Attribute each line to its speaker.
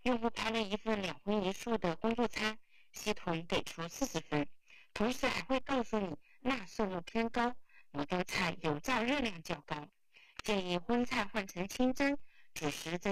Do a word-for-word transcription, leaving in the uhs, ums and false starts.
Speaker 1: 用户拍了一份两荤一素的工作餐，系统给出四十分，同时还会告诉你钠摄入偏高，某道菜油炸热量较高，建议荤菜换成清蒸，主食增